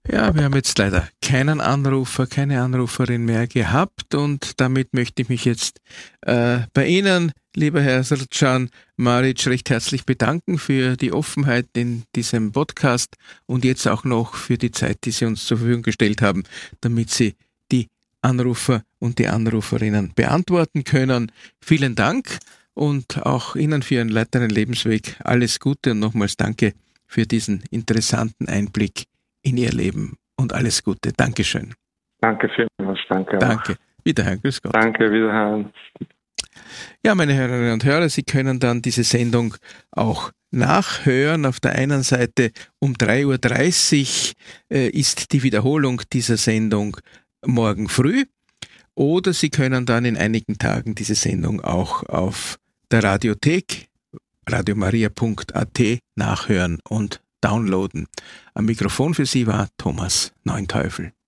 Ja, wir haben jetzt leider keinen Anrufer, keine Anruferin mehr gehabt und damit möchte ich mich jetzt bei Ihnen, lieber Herr Srdjan Maric, recht herzlich bedanken für die Offenheit in diesem Podcast und jetzt auch noch für die Zeit, die Sie uns zur Verfügung gestellt haben, damit Sie die Anrufer und die Anruferinnen beantworten können. Vielen Dank und auch Ihnen für Ihren weiteren Lebensweg alles Gute und nochmals danke für diesen interessanten Einblick in Ihr Leben und alles Gute. Dankeschön. Danke vielmals. Danke. Danke. Wiederhören. Grüß Gott. Danke, wiederhören. Ja, meine Hörerinnen und Hörer, Sie können dann diese Sendung auch nachhören. Auf der einen Seite um 3.30 Uhr ist die Wiederholung dieser Sendung morgen früh. Oder Sie können dann in einigen Tagen diese Sendung auch auf der Radiothek radiomaria.at nachhören und downloaden. Am Mikrofon für Sie war Thomas Neunteufel.